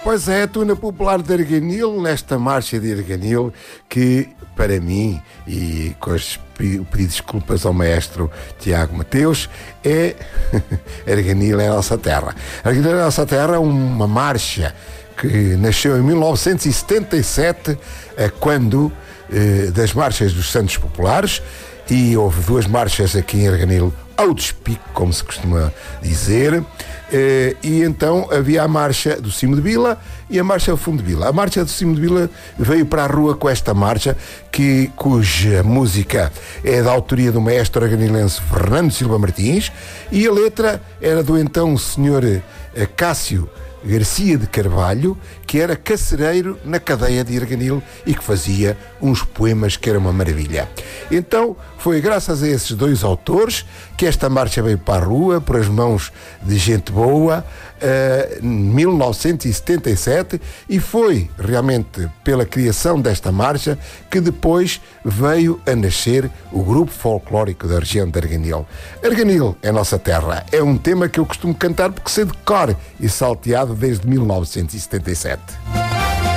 Pois é, a tuna popular de Arganil, nesta marcha de Arganil, que para mim, e com as pedi desculpas ao maestro Tiago Mateus, é Arganil é a nossa terra. Arganil é a nossa terra, uma marcha que nasceu em 1977, quando das marchas dos Santos Populares, e houve duas marchas aqui em Arganil ao despique, como se costuma dizer, e então havia a marcha do Cimo de Vila e a marcha do Fundo de Vila. A marcha do Cimo de Vila veio para a rua com esta marcha, cuja música é da autoria do maestro arganilense Fernando Silva Martins, e a letra era do então senhor Cássio Garcia de Carvalho, que era cacereiro na cadeia de Arganil e que fazia uns poemas que era uma maravilha. Então foi graças a esses dois autores que esta marcha veio para a rua, por as mãos de gente boa, em 1977, e foi realmente pela criação desta marcha que depois veio a nascer o grupo folclórico da região de Arganil. Arganil é a nossa terra, é um tema que eu costumo cantar porque sei de cor e salteado desde 1977.